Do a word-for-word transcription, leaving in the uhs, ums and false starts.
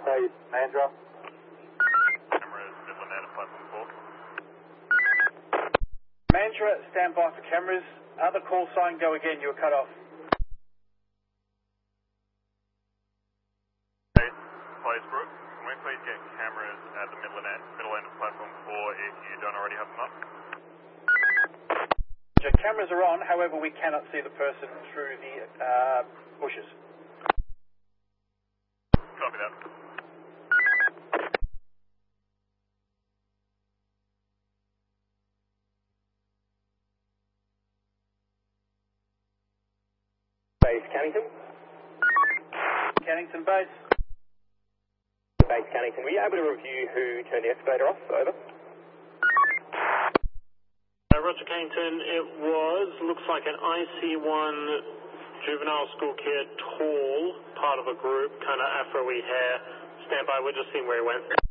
Base, Mandra. Cameras, Midland and platform four. Mandra, stand by for cameras. Other call sign, go again, you were cut off. Base, Placebrooke, can we please get cameras at the middle end, middle end of platform four if you don't already have them up? The cameras are on, however we cannot see the person through the uh, bushes. Copy that. Base, Cannington. Cannington base. Base, Cannington. Were you able to review who turned the excavator off? Over. Uh, Roger Cannington, it was, looks like an I C one juvenile school kid, tall, part of a group, kind of afro-y hair. Stand by, we're just seeing where he went.